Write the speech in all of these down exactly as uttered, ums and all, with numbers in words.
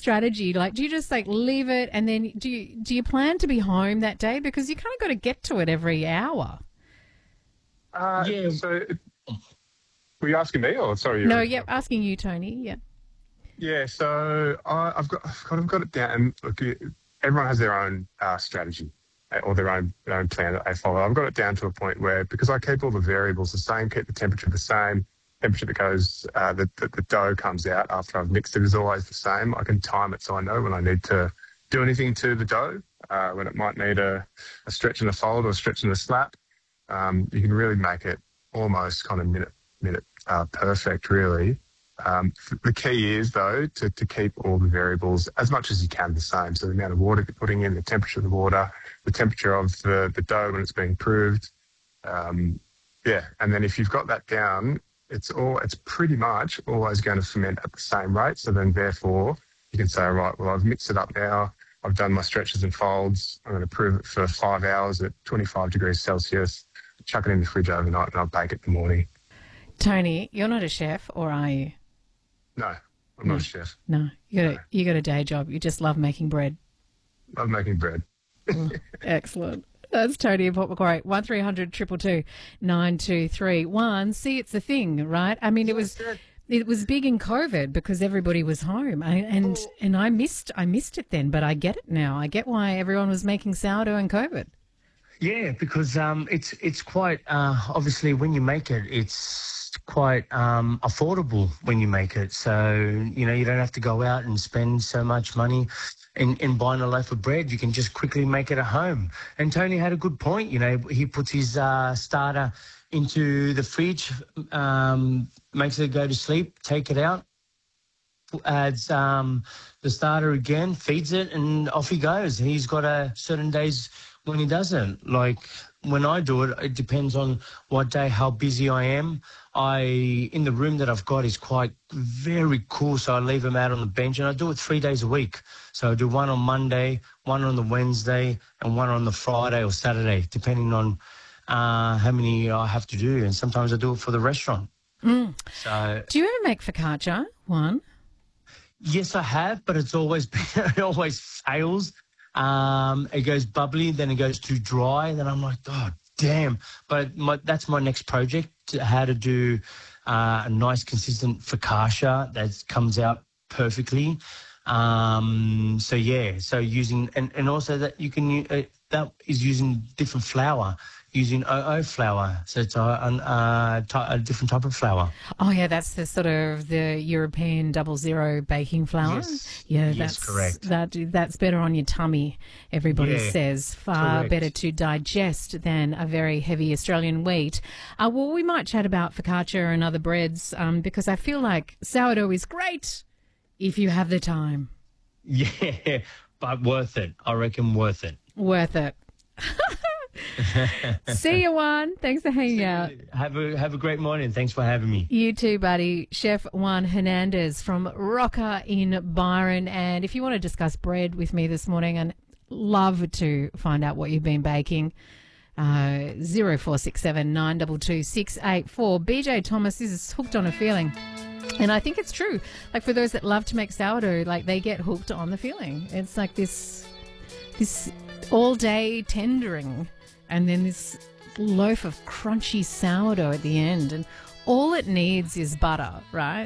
strategy? Like, do you just like leave it and then do you do you plan to be home that day because you kind of got to get to it every hour? Uh, Yeah. So, were you asking me or sorry? No, you're- yeah, asking you, Tony. Yeah. Yeah. So I, I've got I've kind of got it down. And look, everyone has their own uh, strategy or their own their own plan that they follow. I've got it down to a point where because I keep all the variables the same, keep the temperature the same, temperature that goes uh, that the, the dough comes out after I've mixed it is always the same. I can time it so I know when I need to do anything to the dough, uh, when it might need a, a stretch and a fold or a stretch and a slap. Um, you can really make it almost kind of minute minute uh, perfect, really. Um, the key is, though, to, to keep all the variables as much as you can the same. So the amount of water you're putting in, the temperature of the water, the temperature of the, the dough when it's being proved. Um, yeah, and then if you've got that down, it's all it's pretty much always going to ferment at the same rate. So then, therefore, you can say, all right, well, I've mixed it up now. I've done my stretches and folds. I'm going to prove it for five hours at twenty-five degrees Celsius. Chuck it in the fridge overnight, and I'll bake it in the morning. Tony, you're not a chef, or are you? No, I'm No. not a chef. No, you got a, No. you got a day job. You just love making bread. Love making bread. Excellent. That's Tony in Port Macquarie. One three hundred two two two nine two three one. See, it's the thing, right? I mean, it was it was big in COVID because everybody was home, I, and and I missed I missed it then, but I get it now. I get why everyone was making sourdough in COVID. Yeah, because um, it's it's quite uh, obviously when you make it, it's quite um, affordable when you make it. So you know you don't have to go out and spend so much money in, in buying a loaf of bread. You can just quickly make it at home. And Tony had a good point. You know, he puts his uh, starter into the fridge, um, makes it go to sleep, take it out, adds um, the starter again, feeds it, and off he goes. He's got a certain days when he doesn't. Like when I do it, it depends on what day, how busy I am. I in the room that I've got is quite very cool, so I leave them out on the bench, and I do it three days a week. So I do one on Monday, one on the Wednesday, and one on the Friday or Saturday, depending on uh, how many I have to do. And sometimes I do it for the restaurant. Mm. So Do you ever make focaccia? One. yes, I have, but it's always been, it always fails. Um, it goes bubbly, then it goes too dry. Then I'm like, oh, damn. But my, that's my next project, to how to do uh, a nice, consistent focaccia that comes out perfectly. Um, so, yeah, so using, and, and also that you can, u- uh, that is using different flour, using O O flour. So it's a, a, a different type of flour. Oh yeah, that's the sort of the European double zero baking flour. Yes. Yeah, Yes, that's correct. That that's better on your tummy. Everybody Yeah, says far correct. better to digest than a very heavy Australian wheat. Uh, well, we might chat about focaccia and other breads um, because I feel like sourdough is great if you have the time. Yeah, but worth it. I reckon worth it. Worth it. See you, Juan. Thanks for hanging out. Have a have a great morning. Thanks for having me. You too, buddy. Chef Juan Hernandez from Rocker in Byron. And if you want to discuss bread with me this morning, and love to find out what you've been baking, uh, zero four six seven nine two two six eight four. B J Thomas is hooked on a feeling. And I think it's true. Like for those that love to make sourdough, like they get hooked on the feeling. It's like this, this all day tendering, and then this loaf of crunchy sourdough at the end. And all it needs is butter, right?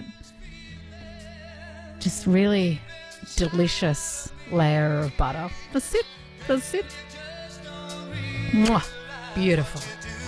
Just really delicious layer of butter. That's it. That's it. Mwah. Beautiful.